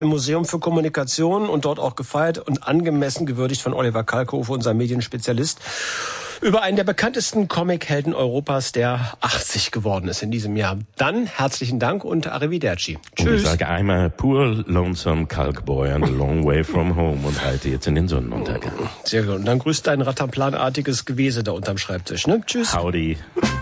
im Museum für Kommunikation und dort auch gefeiert und angemessen gewürdigt von Oliver Kalkofe, unser Medienspezialist, über einen der bekanntesten Comichelden Europas, der 80 geworden ist in diesem Jahr. Dann herzlichen Dank und arrivederci. Tschüss. Und ich sage, I'm a poor lonesome Kalkboy and a long way from home und halte jetzt in den Sonnenuntergang. Sehr gut. Und dann grüßt dein rattenplanartiges Gewese da unterm Schreibtisch, ne? Tschüss. Howdy.